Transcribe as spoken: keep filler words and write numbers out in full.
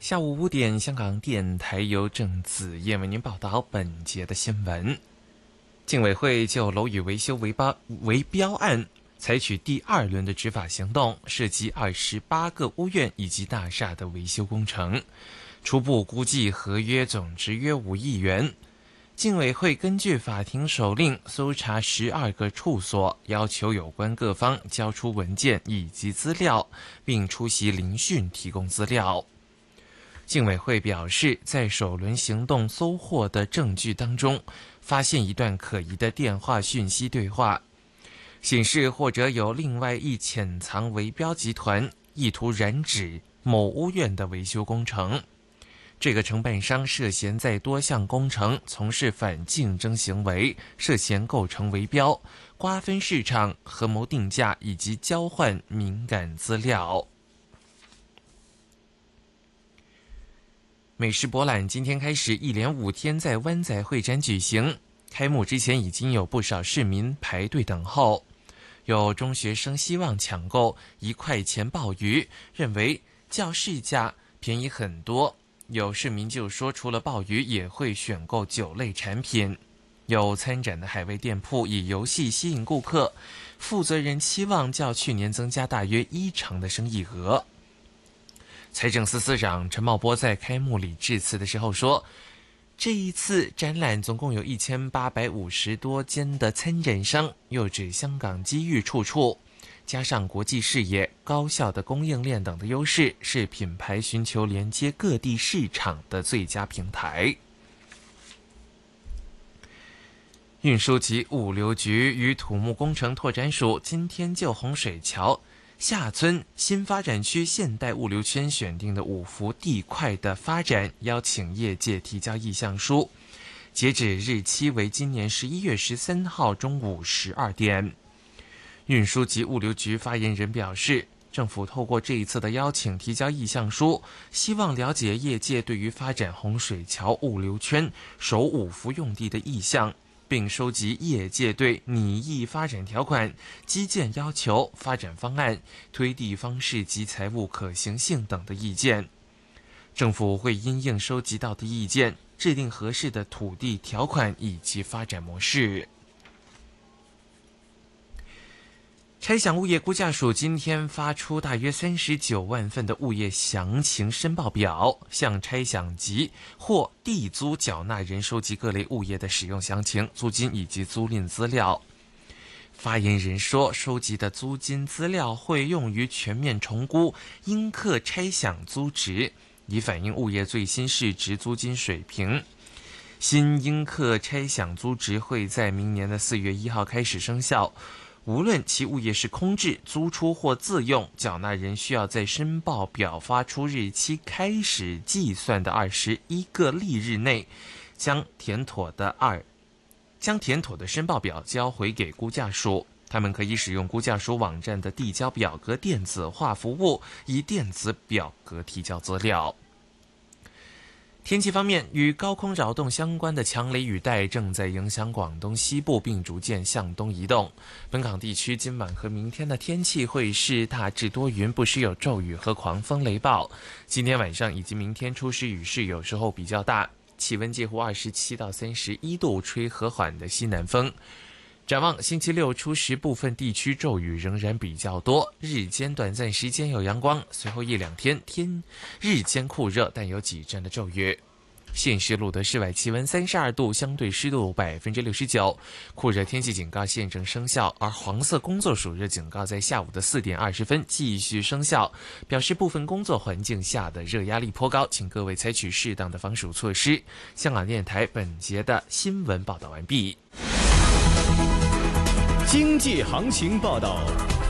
下午五点，香港电台由郑子燕为您报道本节的新闻。竞委会就楼宇维修围标围标案采取第二轮的执法行动，涉及二十八个屋苑以及大厦的维修工程，初步估计合约总值约五亿元。竞委会根据法庭手令搜查十二个处所，要求有关各方交出文件以及资料，并出席聆讯提供资料。竞委会表示，在首轮行动搜获的证据当中，发现一段可疑的电话讯息对话，显示或者有另外一潜藏围标集团意图染指某屋苑的维修工程。这个承办商涉嫌在多项工程从事反竞争行为，涉嫌构成围标、瓜分市场、合谋定价以及交换敏感资料。美食博览今天开始一连五天在湾仔会展举行，开幕之前已经有不少市民排队等候。有中学生希望抢购一块钱鲍鱼，认为较市价便宜很多。有市民就说，除了鲍鱼也会选购酒类产品。有参展的海外店铺以游戏吸引顾客，负责人期望较去年增加大约一成的生意额。财政司司长陈茂波在开幕礼致辞的时候说，这一次展览总共有一千八百五十多间的参展商，又指香港机遇处处，加上国际视野、高效的供应链等的优势，是品牌寻求连接各地市场的最佳平台。运输及物流局与土木工程拓展署今天就洪水桥下村新发展区现代物流圈选定的五幅地块的发展，邀请业界提交意向书，截止日期为今年十一月十三号中午十二点。运输及物流局发言人表示，政府透过这一次的邀请提交意向书，希望了解业界对于发展洪水桥物流圈首五幅用地的意向，并收集业界对拟议发展条款、基建要求、发展方案、推地方式及财务可行性等的意见。政府会因应收集到的意见，制定合适的土地条款以及发展模式。拆饷物业估价署今天发出大约三十九万份的物业详情申报表，向拆饷及或地租缴纳人收集各类物业的使用详情、租金以及租赁资料。发言人说，收集的租金资料会用于全面重估应课拆饷租值，以反映物业最新市值租金水平。新应课拆饷租值会在明年的四月一号开始生效。无论其物业是空置、租出或自用，缴纳人需要在申报表发出日期开始计算的二十一个历日内，将填妥的二将填妥的申报表交回给估价署。他们可以使用估价署网站的递交表格电子化服务，以电子表格提交资料。天气方面，与高空扰动相关的强雷雨带正在影响广东西部，并逐渐向东移动。本港地区今晚和明天的天气会是大致多云，不时有骤雨和狂风雷暴。今天晚上以及明天初时雨势有时候比较大，气温介乎二十七到三十一度，吹和缓的西南风。展望星期六初时，部分地区骤雨仍然比较多，日间短暂时间有阳光，随后一两天天日间酷热，但有几阵的骤雨。现时录得室外气温三十二度，相对湿度百分之六十九，酷热天气警告现正生效，而黄色工作暑热警告在下午的四点二十分继续生效，表示部分工作环境下的热压力颇高，请各位采取适当的防暑措施。香港电台本节的新闻报道完毕。 经济行情报道。